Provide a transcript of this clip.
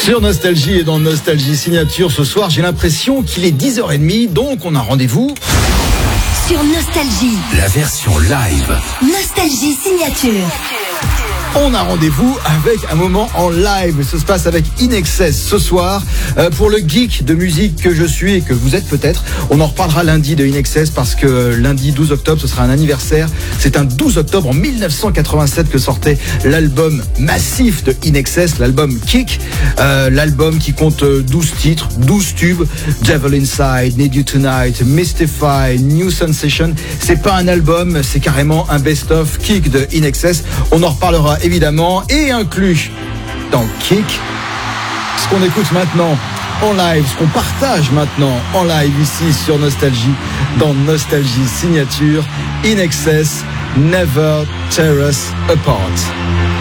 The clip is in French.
Sur Nostalgie et dans Nostalgie Signature, ce soir, j'ai l'impression qu'il est 10h30, donc on a rendez-vous sur Nostalgie. La version live. Nostalgie Signature. On a rendez-vous avec un moment en live. Ça se passe avec In Excess ce soir. Pour le geek de musique que je suis et que vous êtes peut-être, on en reparlera lundi de In Excess parce que lundi 12 octobre, ce sera un anniversaire. C'est un 12 octobre en 1987 que sortait l'album massif de In Excess, l'album Kick. L'album qui compte 12 titres, 12 tubes. Devil Inside, Need You Tonight, Mystify, New Sensation. C'est pas un album, c'est carrément un best-of Kick de In Excess. On en reparlera évidemment, et inclus dans Kick, ce qu'on écoute maintenant en live, ce qu'on partage maintenant en live ici sur Nostalgie, dans Nostalgie Signature, In Excess, Never Tear Us Apart.